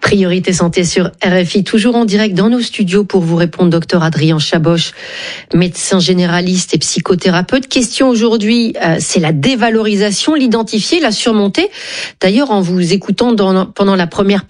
Priorité santé sur RFI, toujours en direct dans nos studios pour vous répondre, docteur Adrien Chaboch, médecin généraliste et psychothérapeute. Question aujourd'hui, c'est la dévalorisation, l'identifier, la surmonter. D'ailleurs, en vous écoutant pendant la première